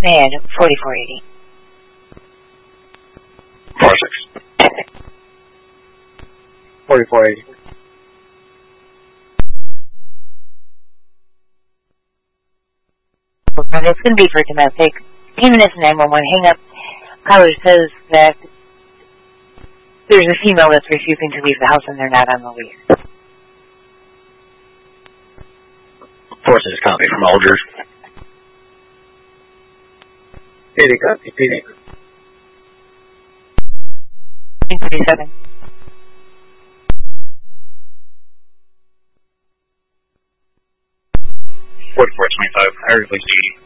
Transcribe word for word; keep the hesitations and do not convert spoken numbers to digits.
And forty-four eighty. four six. forty-four eighty. It's going to be for domestic. T M N S nine one one, hang up. Caller says that there's a female that's refusing to leave the house and they're not on the lease. four six copy from Algiers. eighty copy, P D. thirty-seven. forty-four twenty-five, I replaced eighty.